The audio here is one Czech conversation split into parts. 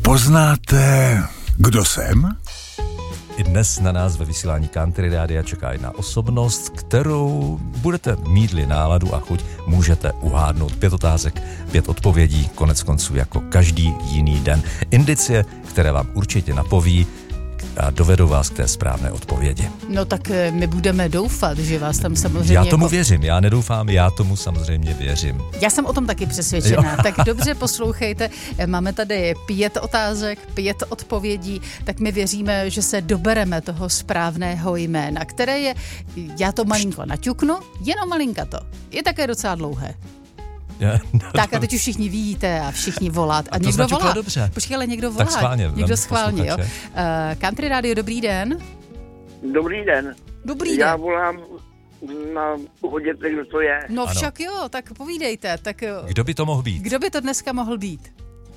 Poznáte, kdo jsem? I dnes na nás ve vysílání Country Rádia čeká jedna osobnost, kterou budete mít-li náladu a chuť, můžete uhádnout. 5 otázek, 5 odpovědí, konec konců jako každý jiný den. Indicie, které vám určitě napoví a dovedou vás k té správné odpovědi. No tak my budeme doufat, že vás tam samozřejmě... Já tomu věřím, já nedoufám, já tomu samozřejmě věřím. Já jsem o tom taky přesvědčená, tak dobře poslouchejte. Máme tady 5 otázek, 5 odpovědí, tak my věříme, že se dobereme toho správného jména, které je, já to malinko naťuknu, jenom malinka to. Je také docela dlouhé. Tak a teď už všichni vidíte a všichni voláte. A někdo volá. Dobře. Počkej, ale někdo volá. Tak schválně. Někdo schválně, jo. Country Radio, dobrý den. Dobrý den. Dobrý den. Já volám na pohodě, kdo to je. No ano. však jo, tak povídejte. Tak jo. Kdo by to mohl být? Kdo by to dneska mohl být?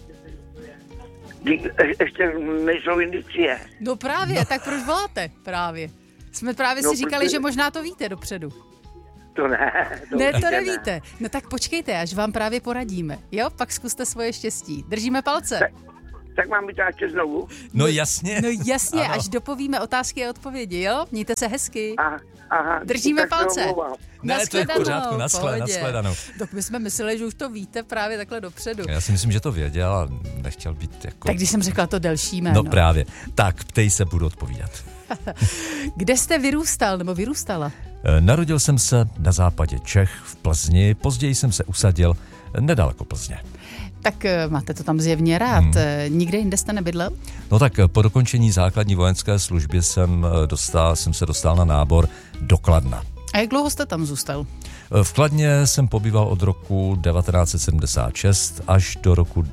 Ještě nejsou indicie. No právě, tak proč voláte? Právě. Jsme právě si říkali, že možná to víte dopředu. To ne. To nevíte. No tak počkejte, až vám právě poradíme. Jo, pak zkuste svoje štěstí. Držíme palce. Tak mám vytáčet znovu? No jasně. No jasně, až dopovíme otázky a odpovědi, jo? Mějte se hezky. Aha. Držíme palce. Ne, to je v pořádku, nashledanou. Tak my jsme mysleli, že už to víte právě takhle dopředu. Já si myslím, že to věděl a nechtěl být jako... Tak když jsem řekla to delší jméno. No právě. Tak, ptej se, budu odpovídat. Kde jste vyrůstal nebo vyrůstala? Narodil jsem se na západě Čech v Plzni, později jsem se usadil nedaleko Plzně. Tak máte to tam zjevně rád. Nikde jinde jste nebydlel? No tak po dokončení základní vojenské služby jsem se dostal na nábor do Kladna. A jak dlouho jste tam zůstal? V Kladně jsem pobýval od roku 1976 až do roku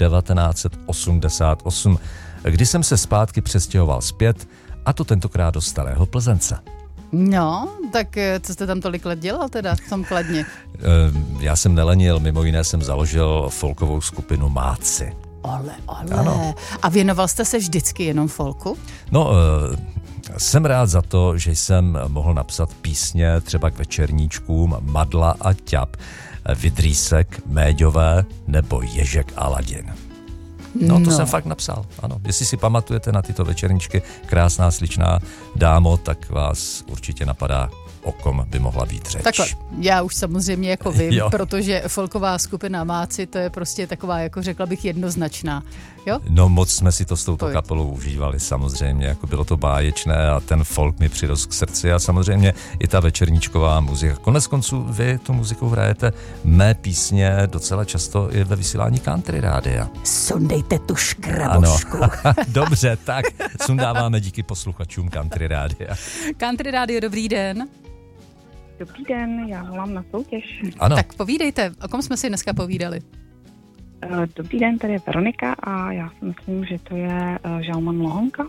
1988, kdy jsem se zpátky přestěhoval zpět, a to tentokrát do Starého Plzence. No, tak co jste tam tolik let dělal teda v tom Kladně? Já jsem nelenil, mimo jiné jsem založil folkovou skupinu Máci. Ole. Ano. A věnoval jste se vždycky jenom folku? No, jsem rád za to, že jsem mohl napsat písně třeba k večerníčkům Madla a Ťap, Vydrýsek, Méďové nebo Ježek Aladin. No, to jsem fakt napsal, ano. Jestli si pamatujete na tyto večerníčky, krásná, sličná dámo, tak vás určitě napadá, o kom by mohla být řeč. Takhle, já už samozřejmě jako vím, protože folková skupina Máci, to je prostě taková, jako řekla bych, jednoznačná. Jo? No moc jsme si to s touto kapelou užívali samozřejmě, jako bylo to báječné a ten folk mi přirost k srdci a samozřejmě i ta večerníčková muzika. Konec konců vy tu muziku hrajete mé písně docela často i ve vysílání Country Rádia. Sundejte tu škrabošku. Ano. Dobře, tak sundáváme díky posluchačům Country Rádia. Country Rádio, dobrý den. Dobrý den, já volám na soutěž. Ano. Tak povídejte, o kom jsme si dneska povídali? Dobrý den, tady je Veronika a já si myslím, že to je Žalman Lohonka.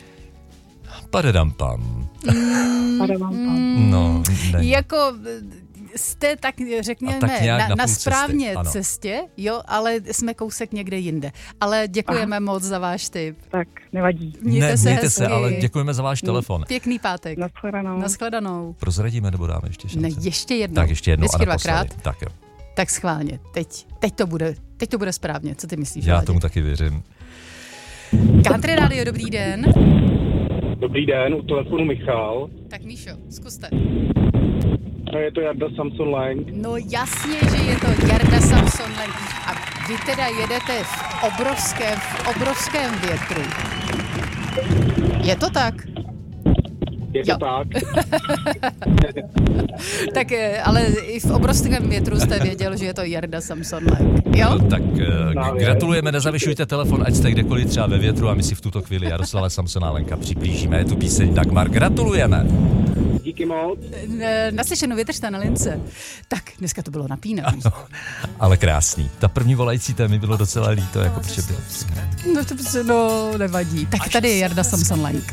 Padedam-pam. No, ne. Jako jste tak, řekněme, tak na správně cestě, jo, ale jsme kousek někde jinde. Ale děkujeme moc za váš tip. Tak, nevadí. Mějte se, ale děkujeme za váš telefon. Pěkný pátek. Nashledanou. Prozradíme, nebo dáme ještě šanci? Ne, ještě jednou. Tak ještě jednou vždycky a naposledy. Dvakrát. Tak jo. Tak schválně. Teď to bude správně. Co ty myslíš? Já Vládě? tomu taky věřím. Country Radio, dobrý den. Dobrý den, u telefonu Michal. Tak Míšo, zkuste. No, je to Jarda Samson Lang. No jasně, že je to Jarda Samson Lang. A vy teda jedete v obrovském větru. Je to tak? Je to tak. Tak, ale i v obrovském větru jste věděl, že je to Jarda Samson Lang, jo? No, tak gratulujeme, nezavěšujte telefon, ať jste kdekoliv třeba ve větru a my si v tuto chvíli Jaroslava Samsona Lenka přiblížíme tu píseň Dagmar. Gratulujeme. Díky moc. Naslyšenou, vydržte na lince. Tak, dneska to bylo napínavý. Ano, ale krásný. Ta první volající mi bylo docela líto, jako protože No, nevadí. Tak tady je Jarda Samson Lang.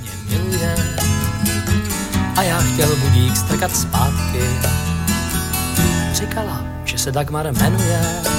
A já chtěl budík strkat zpátky. Říkala, že se Dagmar jmenuje.